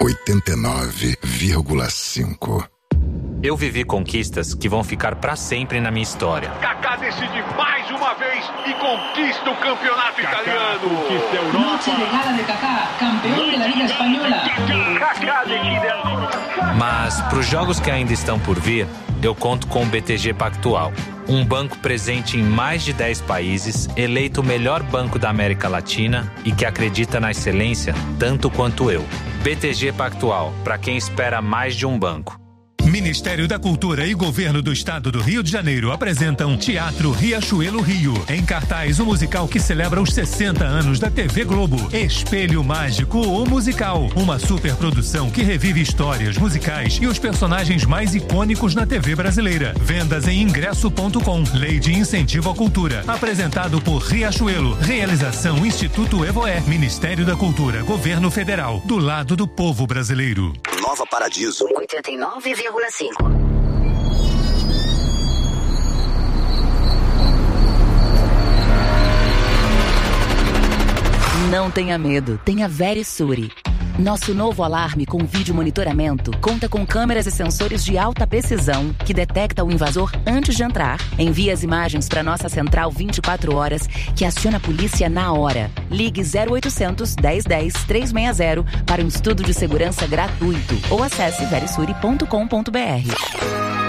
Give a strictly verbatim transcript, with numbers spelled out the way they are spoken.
oitenta e nove vírgula cinco. Eu vivi conquistas que vão ficar pra sempre na minha história. Kaká decide mais uma vez e conquista o campeonato Kaká italiano. Conquista a Europa. Noche de gala de Kaká, campeão da Liga Espanhola. Kaká decide a... Mas pros jogos que ainda estão por vir, eu conto com o B T G Pactual. Um banco presente em mais de dez países, eleito o melhor banco da América Latina e que acredita na excelência tanto quanto eu. B T G Pactual, para quem espera mais de um banco. Ministério da Cultura e Governo do Estado do Rio de Janeiro apresentam Teatro Riachuelo Rio. Em cartaz, o musical que celebra os sessenta anos da T V Globo. Espelho Mágico, o musical. Uma superprodução que revive histórias musicais e os personagens mais icônicos na T V brasileira. Vendas em ingresso ponto com. Lei de Incentivo à Cultura. Apresentado por Riachuelo. Realização Instituto Evoé. Ministério da Cultura, Governo Federal. Do lado do povo brasileiro. Nova Paradiso. oitenta e nove vírgula cinco. Não tenha medo, tenha Verisure. Nosso novo alarme com vídeo monitoramento conta com câmeras e sensores de alta precisão que detecta o invasor antes de entrar, envia as imagens para nossa central vinte e quatro horas, que aciona a polícia na hora. Ligue zero oitocentos, dez dez, trezentos e sessenta para um estudo de segurança gratuito ou acesse verisure ponto com ponto br.